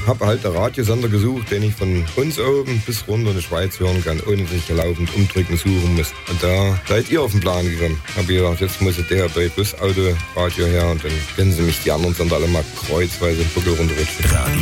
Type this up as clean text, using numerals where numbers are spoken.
habe halt einen Radiosender gesucht, den ich von uns oben bis runter in die Schweiz hören kann, ohne dass ich laufend umdrücken suchen muss. Und da seid ihr auf den Plan gekommen. Habe ich gedacht, jetzt muss der bei Busauto Radio her und dann können sie mich die anderen Sender alle mal kreuzweise in den Buckel runterrutschen.